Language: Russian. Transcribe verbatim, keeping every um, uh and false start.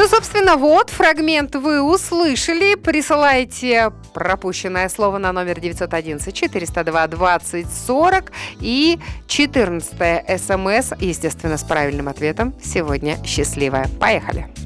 Ну, собственно, вот, фрагмент вы услышали. Присылайте пропущенное слово на номер девятьсот одиннадцать четыреста два двадцать сорок и четырнадцатое смс, естественно, с правильным ответом. Сегодня счастливая. Поехали.